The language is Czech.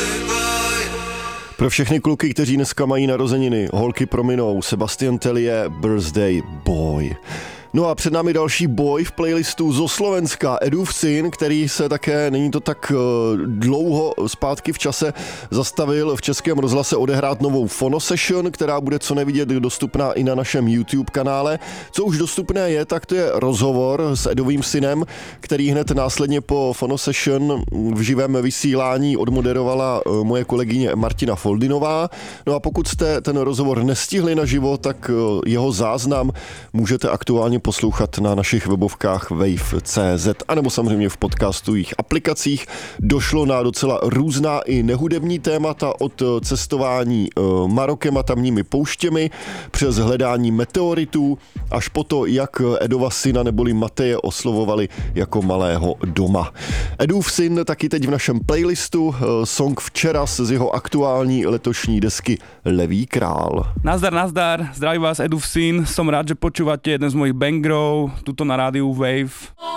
Pro všechny kluky, kteří dneska mají narozeniny, holky prominou, Sebastian Tellier, Birthday Boy. No a před námi další boj v playlistu zo Slovenska, Edův syn, který se také, není to tak dlouho zpátky v čase, zastavil v Českém rozhlase odehrát novou Phonosession, která bude co nevidět dostupná i na našem YouTube kanále. Co už dostupné je, tak to je rozhovor s Edovým synem, který hned následně po Phonosession v živém vysílání odmoderovala moje kolegyně Martina Foldinová. No a pokud jste ten rozhovor nestihli naživo, tak jeho záznam můžete aktuálně poslouchat na našich webovkách wave.cz anebo samozřejmě v podcastových aplikacích. Došlo na docela různá i nehudební témata od cestování Marokem a tamními pouštěmi přes hledání meteoritů až po to, jak Edova syna neboli Mateje oslovovali jako malého doma. Edův syn taky teď v našem playlistu, song Včera z jeho aktuální letošní desky Levý král. Nazdar, zdraví vás Edův syn, som rád, že počúvate jeden z mojich bangrov, tuto na rádiu Wave.